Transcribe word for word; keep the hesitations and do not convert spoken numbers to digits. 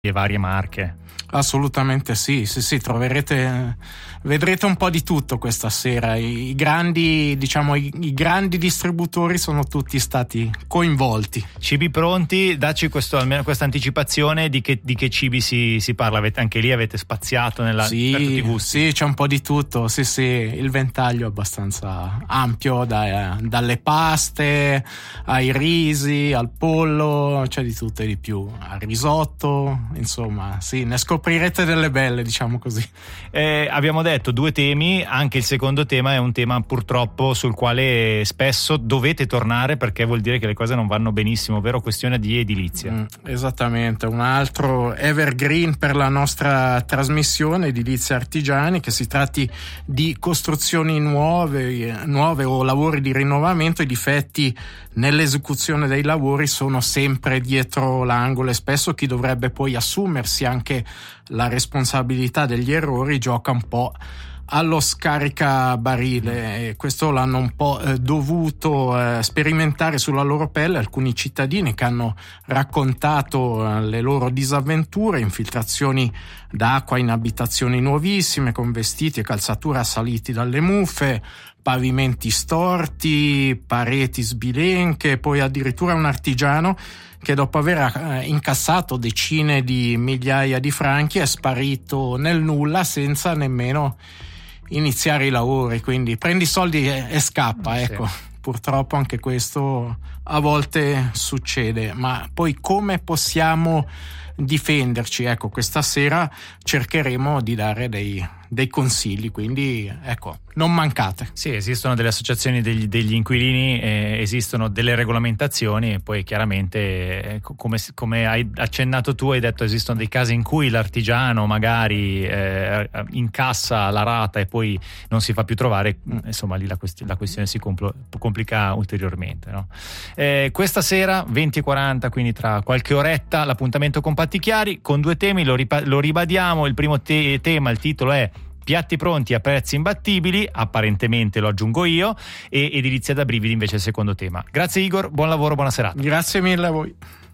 e varie marche. Assolutamente sì, sì, sì, troverete, vedrete un po' di tutto questa sera. I, i grandi, diciamo, i, i grandi distributori sono tutti stati coinvolti. Cibi pronti, dacci questo, almeno questa anticipazione di che, di che cibi si, si parla. Avete, anche lì avete spaziato nella, sì, per tutti i gusti. Sì, c'è un po' di tutto, sì, sì, il ventaglio è abbastanza ampio, da, dalle paste ai risi, al pollo, c'è di tutto e di più, al risotto, insomma, sì, ne scoprirete delle belle, diciamo così. Eh, abbiamo detto due temi, anche il secondo tema è un tema purtroppo sul quale spesso dovete tornare perché vuol dire che le cose non vanno benissimo, ovvero questione di edilizia. Mm, esattamente, un altro evergreen per la nostra trasmissione, edilizia artigiani, che si tratti di costruzioni nuove, nuove o lavori di rinnovamento. I difetti nell'esecuzione dei lavori sono sempre dietro l'angolo e spesso chi dovrebbe poi assumersi anche la responsabilità degli errori gioca un po' allo scaricabarile, e questo l'hanno un po' eh, dovuto eh, sperimentare sulla loro pelle alcuni cittadini che hanno raccontato eh, le loro disavventure, infiltrazioni d'acqua in abitazioni nuovissime con vestiti e calzature assaliti dalle muffe, pavimenti storti, pareti sbilenche, poi addirittura un artigiano che dopo aver incassato decine di migliaia di franchi è sparito nel nulla senza nemmeno iniziare i lavori. Quindi prendi i soldi e, e scappa, ecco. Sì. Purtroppo anche questo a volte succede, ma poi come possiamo difenderci? Ecco, questa sera cercheremo di dare dei, dei consigli, quindi ecco, non mancate. Sì, esistono delle associazioni degli, degli inquilini, eh, esistono delle regolamentazioni e poi chiaramente eh, come, come hai accennato tu, hai detto esistono dei casi in cui l'artigiano magari eh, incassa la rata e poi non si fa più trovare, insomma lì la, quest- la questione si compl- complica ulteriormente, no? Eh, questa sera venti e quaranta, quindi tra qualche oretta, l'appuntamento con Patti Chiari con due temi, lo, ripa- lo ribadiamo. Il primo te- tema, il titolo è Piatti pronti a prezzi imbattibili, apparentemente lo aggiungo io, e edilizia da brividi invece il secondo tema. Grazie Igor, buon lavoro, buona serata. Grazie mille a voi.